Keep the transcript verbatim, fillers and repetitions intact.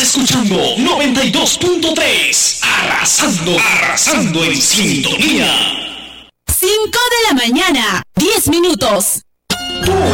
escuchando noventa y dos punto tres, arrasando, arrasando en sintonía. cinco de la mañana, diez minutos.